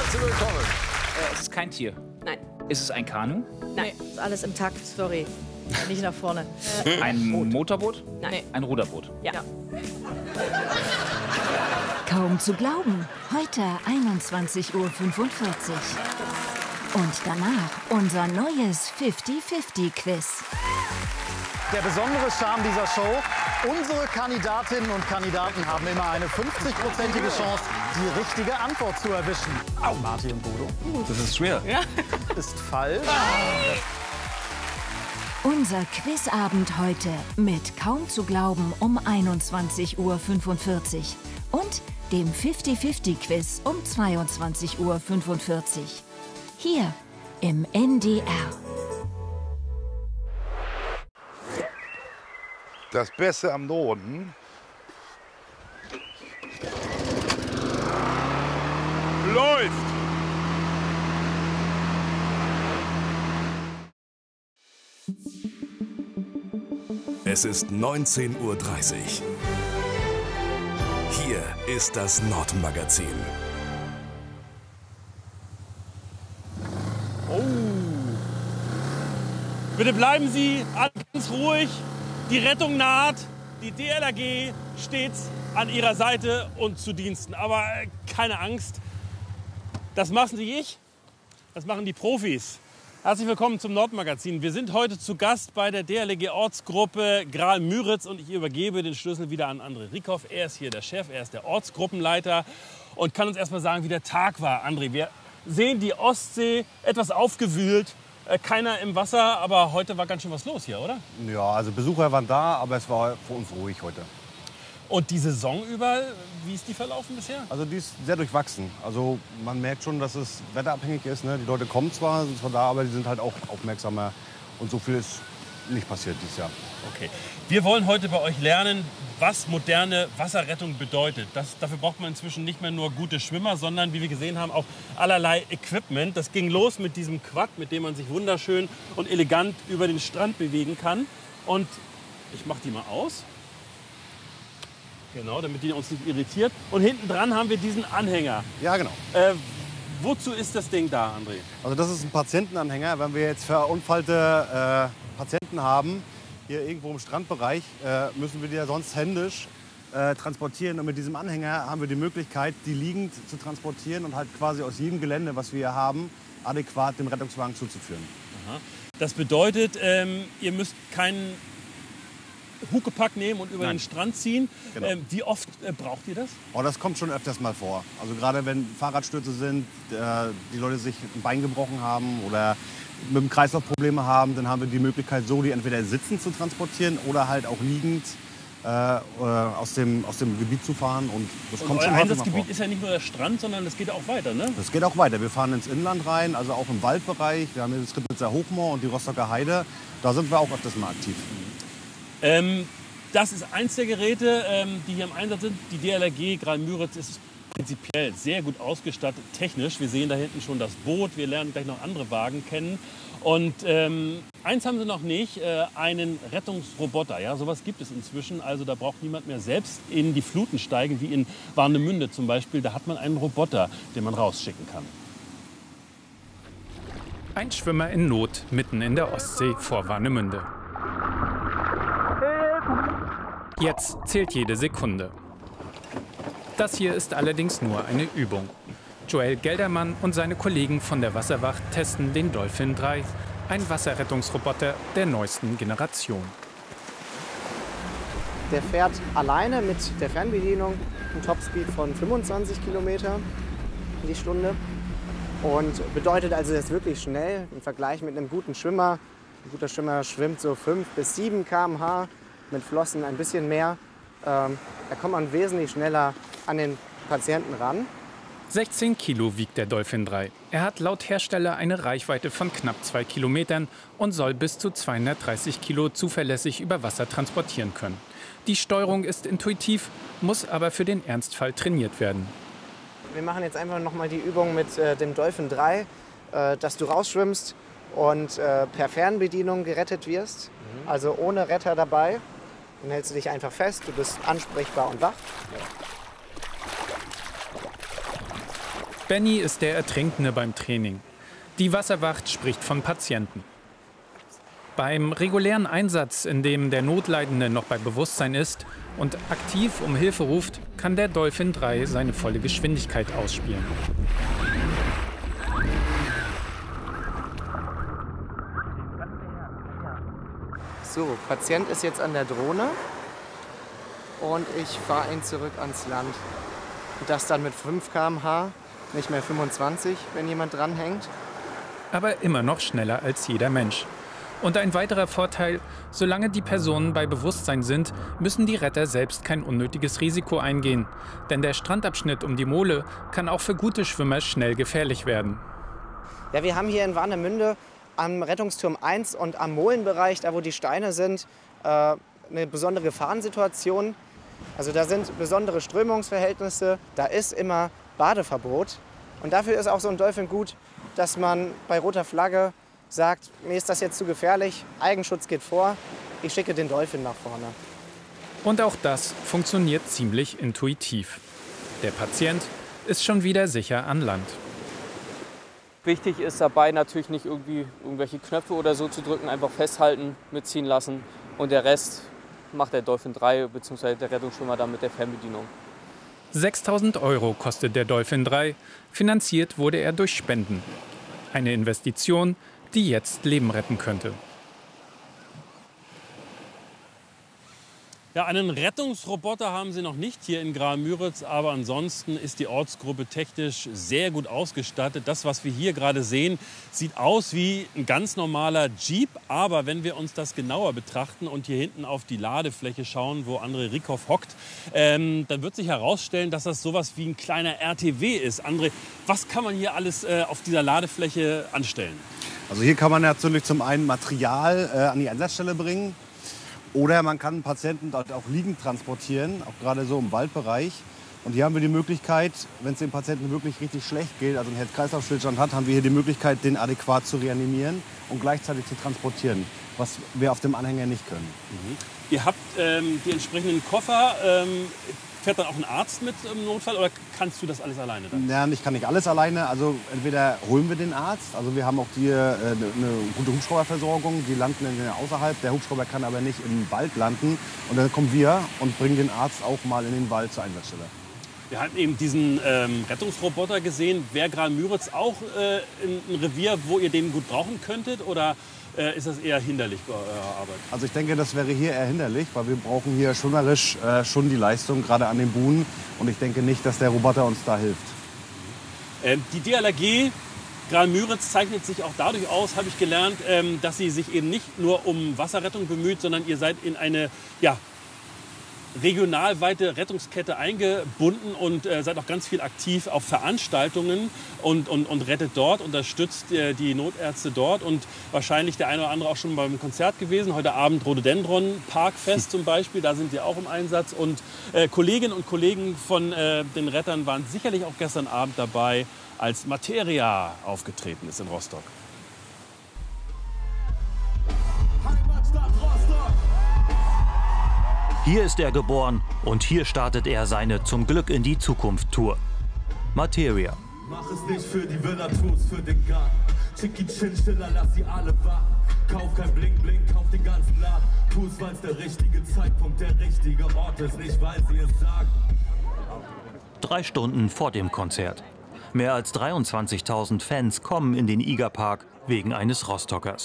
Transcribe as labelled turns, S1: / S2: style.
S1: Herzlich willkommen.
S2: Es ist kein Tier.
S3: Nein.
S2: Ist es ein Kanu?
S3: Nein.
S4: Ist alles intakt, sorry. Nicht nach vorne.
S2: Ein Motorboot?
S3: Nein.
S2: Ein Ruderboot?
S3: Ja.
S5: Kaum zu glauben, heute 21:45 Uhr. Und danach unser neues 50-50-Quiz.
S6: Der besondere Charme dieser Show: unsere Kandidatinnen und Kandidaten haben immer eine 50-prozentige Chance, die richtige Antwort zu erwischen. Au. Martin und Bodo.
S2: Das ist schwer.
S3: Ja.
S6: Ist falsch.
S5: Unser Quizabend heute mit kaum zu glauben um 21:45 Uhr und dem 50-50-Quiz um 22:45 Uhr. Hier im NDR.
S7: Das Beste am Norden läuft.
S8: Es ist 19:30 Uhr. Hier ist das Nordmagazin.
S9: Oh. Bitte bleiben Sie alle ganz ruhig. Die Rettung naht. Die DLRG stets an Ihrer Seite und zu Diensten. Aber keine Angst. Das machen nicht ich. Das machen die Profis. Herzlich willkommen zum Nordmagazin. Wir sind heute zu Gast bei der DLRG-Ortsgruppe Graal-Müritz und ich übergebe den Schlüssel wieder an André Rieckhoff. Er ist hier der Chef, er ist der Ortsgruppenleiter und kann uns erst mal sagen, wie der Tag war. André, wir sehen die Ostsee etwas aufgewühlt, keiner im Wasser, aber heute war ganz schön was los hier, oder?
S10: Ja, also Besucher waren da, aber es war für uns ruhig heute.
S9: Und die Saison über, wie ist die verlaufen bisher?
S10: Also die ist sehr durchwachsen. Also man merkt schon, dass es wetterabhängig ist. Ne? Die Leute kommen zwar, sind zwar da, aber die sind halt auch aufmerksamer. Und so viel ist nicht passiert dieses Jahr.
S9: Okay. Wir wollen heute bei euch lernen, was moderne Wasserrettung bedeutet. Dafür braucht man inzwischen nicht mehr nur gute Schwimmer, sondern, wie wir gesehen haben, auch allerlei Equipment. Das ging los mit diesem Quad, mit dem man sich wunderschön und elegant über den Strand bewegen kann. Und ich mache die mal aus. Genau, damit die uns nicht irritiert. Und hinten dran haben wir diesen Anhänger.
S10: Ja, genau.
S9: Wozu ist das Ding da, André?
S10: Also das ist ein Patientenanhänger. Wenn wir jetzt verunfallte Patienten haben, hier irgendwo im Strandbereich, müssen wir die ja sonst händisch transportieren. Und mit diesem Anhänger haben wir die Möglichkeit, die liegend zu transportieren und halt quasi aus jedem Gelände, was wir hier haben, adäquat dem Rettungswagen zuzuführen.
S9: Aha. Das bedeutet, ihr müsst keinen Huckepack nehmen und über den Strand ziehen.
S10: Genau.
S9: Wie oft braucht ihr das?
S10: Oh, das kommt schon öfters mal vor. Also gerade wenn Fahrradstürze sind, die Leute sich ein Bein gebrochen haben oder mit dem Kreislauf Probleme haben, dann haben wir die Möglichkeit, so die entweder sitzend zu transportieren oder halt auch liegend aus dem Gebiet zu fahren. Und das kommt schon
S9: euer
S10: häufig mal vor.
S9: Einsatzgebiet ist ja nicht nur der Strand, sondern das geht auch weiter, ne?
S10: Das geht auch weiter. Wir fahren ins Inland rein, also auch im Waldbereich. Wir haben hier das Ribnitzer Hochmoor und die Rostocker Heide. Da sind wir auch öfters mal aktiv.
S9: Das ist eins der Geräte, die hier im Einsatz sind. Die DLRG Graal-Müritz ist prinzipiell sehr gut ausgestattet, technisch. Wir sehen da hinten schon das Boot. Wir lernen gleich noch andere Wagen kennen. Und eins haben sie noch nicht, einen Rettungsroboter. Ja, sowas gibt es inzwischen. Also da braucht niemand mehr selbst in die Fluten steigen, wie in Warnemünde zum Beispiel. Da hat man einen Roboter, den man rausschicken kann.
S11: Ein Schwimmer in Not mitten in der Ostsee vor Warnemünde. Jetzt zählt jede Sekunde. Das hier ist allerdings nur eine Übung. Joel Geldermann und seine Kollegen von der Wasserwacht testen den Dolphin 3, ein Wasserrettungsroboter der neuesten Generation.
S12: Der fährt alleine mit der Fernbedienung einen Topspeed von 25 Kilometer die Stunde und bedeutet also, das ist wirklich schnell im Vergleich mit einem guten Schwimmer. Ein guter Schwimmer schwimmt so 5 bis 7 km/h, mit Flossen ein bisschen mehr. Da kommt man wesentlich schneller an den Patienten ran.
S11: 16 Kilo wiegt der Dolphin 3. Er hat laut Hersteller eine Reichweite von knapp 2 Kilometern und soll bis zu 230 Kilo zuverlässig über Wasser transportieren können. Die Steuerung ist intuitiv, muss aber für den Ernstfall trainiert werden.
S12: Wir machen jetzt einfach noch mal die Übung mit dem Dolphin 3, dass du rausschwimmst und per Fernbedienung gerettet wirst, also ohne Retter dabei. Dann hältst du dich einfach fest, du bist ansprechbar und wach.
S11: Benny ist der Ertrinkende beim Training. Die Wasserwacht spricht von Patienten. Beim regulären Einsatz, in dem der Notleidende noch bei Bewusstsein ist und aktiv um Hilfe ruft, kann der Dolphin 3 seine volle Geschwindigkeit ausspielen.
S12: So, Patient ist jetzt an der Drohne und ich fahre ihn zurück ans Land. Und das dann mit 5 km/h, nicht mehr 25, wenn jemand dranhängt.
S11: Aber immer noch schneller als jeder Mensch. Und ein weiterer Vorteil, solange die Personen bei Bewusstsein sind, müssen die Retter selbst kein unnötiges Risiko eingehen. Denn der Strandabschnitt um die Mole kann auch für gute Schwimmer schnell gefährlich werden.
S12: Ja, wir haben hier in Warnemünde am Rettungsturm 1 und am Molenbereich, da wo die Steine sind, eine besondere Gefahrensituation. Also da sind besondere Strömungsverhältnisse, da ist immer Badeverbot. Und dafür ist auch so ein Dolphin gut, dass man bei roter Flagge sagt, mir ist das jetzt zu gefährlich, Eigenschutz geht vor, ich schicke den Dolphin nach vorne.
S11: Und auch das funktioniert ziemlich intuitiv. Der Patient ist schon wieder sicher an Land.
S1: Wichtig ist dabei natürlich nicht irgendwelche Knöpfe oder so zu drücken, einfach festhalten, mitziehen lassen und der Rest macht der Dolphin 3 bzw. der Rettungsschwimmer dann mit der Fernbedienung.
S11: 6.000 € kostet der Dolphin 3, finanziert wurde er durch Spenden. Eine Investition, die jetzt Leben retten könnte.
S9: Ja, einen Rettungsroboter haben sie noch nicht hier in Graal-Müritz, aber ansonsten ist die Ortsgruppe technisch sehr gut ausgestattet. Das, was wir hier gerade sehen, sieht aus wie ein ganz normaler Jeep, aber wenn wir uns das genauer betrachten und hier hinten auf die Ladefläche schauen, wo André Rieckhoff hockt, dann wird sich herausstellen, dass das sowas wie ein kleiner RTW ist. André, was kann man hier alles auf dieser Ladefläche anstellen?
S10: Also hier kann man natürlich zum einen Material an die Einsatzstelle bringen. Oder man kann Patienten dort auch liegend transportieren, auch gerade so im Waldbereich. Und hier haben wir die Möglichkeit, wenn es dem Patienten wirklich richtig schlecht geht, also einen Herz-Kreislauf-Stillstand hat, haben wir hier die Möglichkeit, den adäquat zu reanimieren und gleichzeitig zu transportieren, was wir auf dem Anhänger nicht können.
S9: Ihr habt die entsprechenden Koffer. Fährt dann auch ein Arzt mit im Notfall oder kannst du das alles alleine dann?
S10: Ja, ich kann nicht alles alleine. Also entweder holen wir den Arzt, also wir haben auch hier eine gute Hubschrauberversorgung, die landen außerhalb. Der Hubschrauber kann aber nicht im Wald landen. Und dann kommen wir und bringen den Arzt auch mal in den Wald zur Einsatzstelle.
S9: Wir haben eben diesen Rettungsroboter gesehen. Wäre Graal-Müritz auch ein Revier, wo ihr den gut brauchen könntet? Oder ist das eher hinderlich bei eurer Arbeit?
S10: Also ich denke, das wäre hier eher hinderlich, weil wir brauchen hier schwimmerisch schon die Leistung, gerade an den Buhnen. Und ich denke nicht, dass der Roboter uns da hilft.
S9: Die DLRG Graal-Müritz zeichnet sich auch dadurch aus, habe ich gelernt, dass sie sich eben nicht nur um Wasserrettung bemüht, sondern ihr seid in eine regionalweite Rettungskette eingebunden und seid auch ganz viel aktiv auf Veranstaltungen und rettet dort, unterstützt die Notärzte dort und wahrscheinlich der eine oder andere auch schon beim Konzert gewesen. Heute Abend Rhododendron Parkfest zum Beispiel, da sind Sie auch im Einsatz und Kolleginnen und Kollegen von den Rettern waren sicherlich auch gestern Abend dabei, als Materia aufgetreten ist in Rostock.
S3: Hier ist er geboren und hier startet er seine Zum Glück in die Zukunft Tour. Materia.
S13: Mach es nicht für die Winner, tu's für den Garten. Schick die Chinchilla, lass sie alle warten. Kauf kein Bling Bling, kauf den ganzen Laden. Tu's, weil's der richtige Zeitpunkt, der richtige Ort ist, nicht weil sie es sagen.
S3: 3 Stunden vor dem Konzert. Mehr als 23.000 Fans kommen in den Igerpark wegen eines Rostockers.